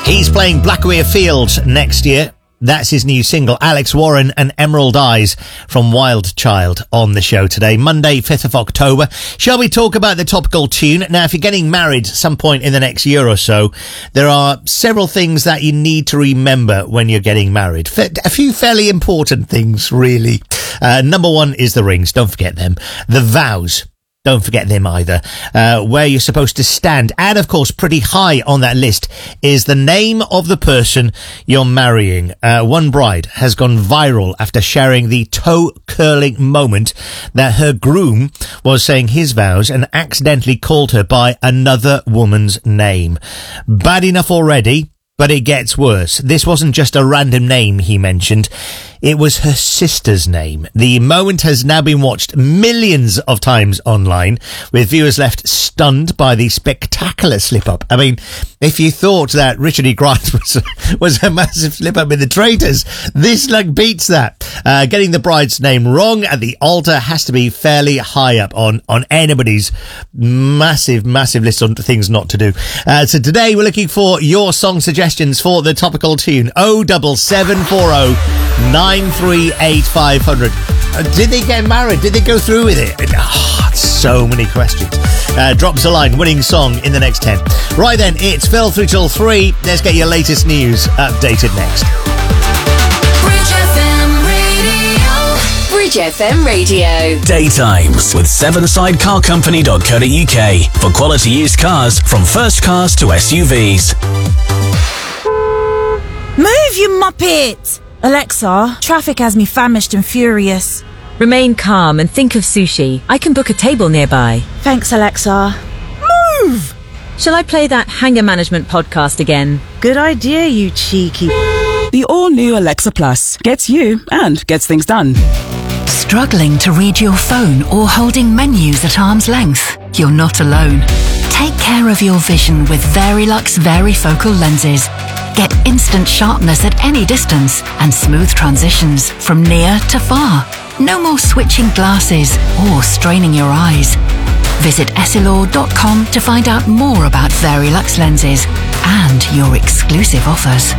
He's playing Blackaway Fields next year. That's his new single, Alex Warren and Emerald Eyes from Wild Child, on the show today, Monday, 5th of October. Shall we talk about the topical tune? Now, if you're getting married some point in the next year or so, there are several things that you need to remember when you're getting married. A few fairly important things, really. Number one is the rings. Don't forget them. The vows. Don't forget them either. Where you're supposed to stand. And, of course, pretty high on that list is the name of the person you're marrying. One bride has gone viral after sharing the toe-curling moment that her groom was saying his vows and accidentally called her by another woman's name. Bad enough already, but it gets worse. This wasn't just a random name he mentioned. It was her sister's name. The moment has now been watched millions of times online, with viewers left stunned by the spectacular slip-up. I mean, if you thought that Richard E. Grant was a massive slip-up in The Traitors, this beats that. Getting the bride's name wrong at the altar has to be fairly high up on anybody's massive list of things not to do. So today we're looking for your song suggestions for the topical tune. 07740 938 500. Did they get married? Did they go through with it? So many questions. Drop us a line. Winning song in the next 10. Right then, it's Phil through till 3. Let's get your latest news updated next. Bridge FM Radio. Bridge FM Radio. Daytimes with sevensidecarcompany.co.uk for quality used cars from first cars to SUVs. Move, you muppet! Alexa, traffic has me famished and furious. Remain calm and think of sushi. I can book a table nearby. Thanks, Alexa. Move! Shall I play that Hanger Management podcast again? Good idea, you cheeky... The all-new Alexa Plus gets you and gets things done. Struggling to read your phone or holding menus at arm's length? You're not alone. Take care of your vision with Verilux Varifocal lenses. Get instant sharpness at any distance and smooth transitions from near to far. No more switching glasses or straining your eyes. Visit essilor.com to find out more about Verilux lenses and your exclusive offers.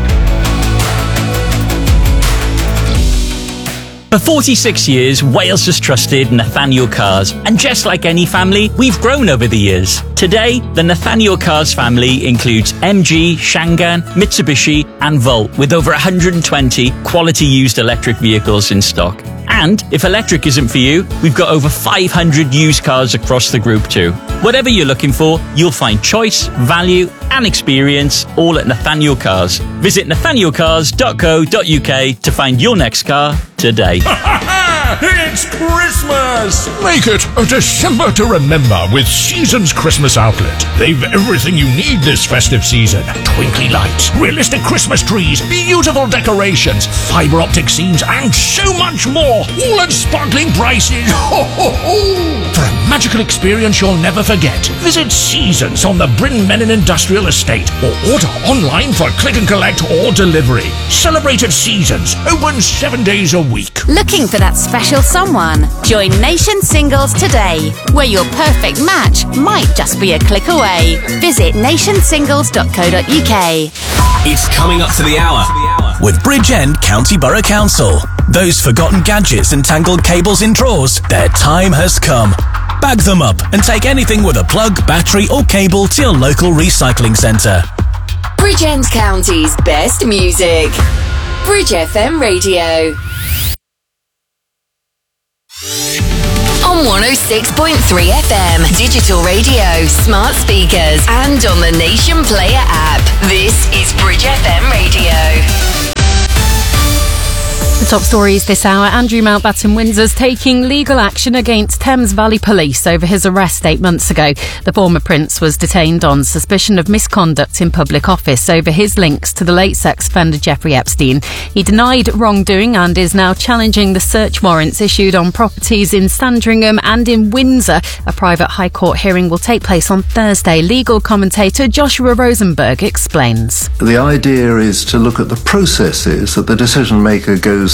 For 46 years, Wales has trusted Nathaniel Cars, and just like any family, we've grown over the years. Today, the Nathaniel Cars family includes MG, Shangan, Mitsubishi and Volt, with over 120 quality used electric vehicles in stock. And if electric isn't for you, we've got over 500 used cars across the group too. Whatever you're looking for, you'll find choice, value and experience all at Nathaniel Cars. Visit nathanielcars.co.uk to find your next car today. It's Christmas! Make it a December to remember with Seasons Christmas Outlet. They've everything you need this festive season. Twinkly lights, realistic Christmas trees, beautiful decorations, fibre optic scenes, and so much more. All at sparkling prices. Ho, ho, ho. For a magical experience you'll never forget, visit Seasons on the Bryn Menin Industrial Estate or order online for click and collect or delivery. Celebrate at Seasons, open 7 days a week. Looking for that special someone? Join Nation Singles today, where your perfect match might just be a click away. Visit nationsingles.co.uk. It's coming up to the hour with Bridgend County Borough Council. Those forgotten gadgets and tangled cables in drawers, their time has come. Bag them up and take anything with a plug, battery or cable to your local recycling centre. Bridgend County's best music. Bridge FM Radio. On 106.3 FM, digital radio, smart speakers, and on the Nation Player app. This is Bridge FM Radio. The top stories this hour. Andrew Mountbatten Windsor's taking legal action against Thames Valley Police over his arrest 8 months ago. The former Prince was detained on suspicion of misconduct in public office over his links to the late sex offender Jeffrey Epstein. He denied wrongdoing and is now challenging the search warrants issued on properties in Sandringham and in Windsor. A private High Court hearing will take place on Thursday. Legal commentator Joshua Rosenberg explains. The idea is to look at the processes that the decision maker goes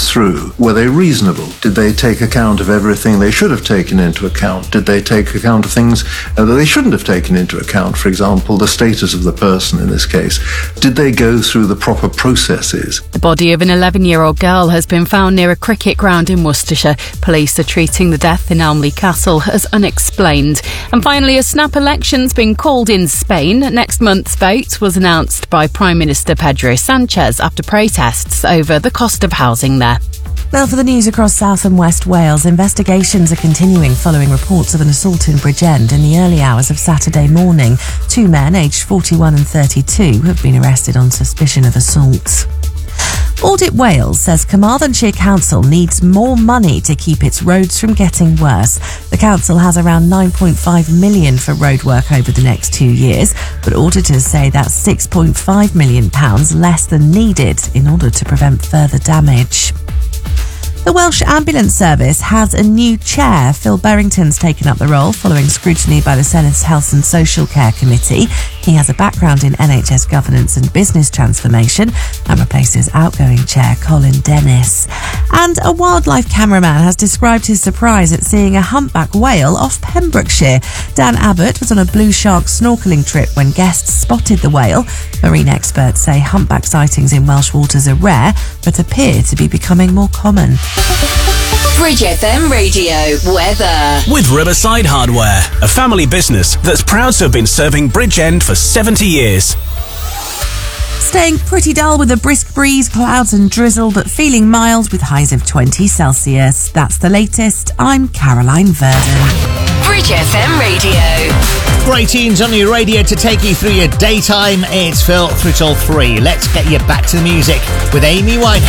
this through? Were they reasonable? Did they take account of everything they should have taken into account? Did they take account of things that they shouldn't have taken into account? For example, the status of the person in this case. Did they go through the proper processes? The body of an 11-year-old girl has been found near a cricket ground in Worcestershire. Police are treating the death in Elmley Castle as unexplained. And finally, a snap election's been called in Spain. Next month's vote was announced by Prime Minister Pedro Sanchez after protests over the cost of housing there. Now for the news across South and West Wales, investigations are continuing following reports of an assault in Bridgend in the early hours of Saturday morning. 2 men, aged 41 and 32, have been arrested on suspicion of assault. Audit Wales says Carmarthenshire Council needs more money to keep its roads from getting worse. The council has around £9.5 million for roadwork over the next 2 years, but auditors say that's £6.5 million less than needed in order to prevent further damage. The Welsh Ambulance Service has a new chair. Phil Berrington's taken up the role following scrutiny by the Senate's Health and Social Care Committee. He has a background in NHS governance and business transformation and replaces outgoing chair Colin Dennis. And a wildlife cameraman has described his surprise at seeing a humpback whale off Pembrokeshire. Dan Abbott was on a blue shark snorkelling trip when guests spotted the whale. Marine experts say humpback sightings in Welsh waters are rare, but appear to be becoming more common. Bridge FM Radio weather. With Riverside Hardware, a family business that's proud to have been serving Bridgend for 70 years. Staying pretty dull with a brisk breeze, clouds and drizzle, but feeling mild with highs of 20 Celsius. That's the latest. I'm Caroline Verdon. Bridge FM Radio. Great tunes on your radio to take you through your daytime. It's Phil through till 3. Let's get you back to the music with Amy Winehouse.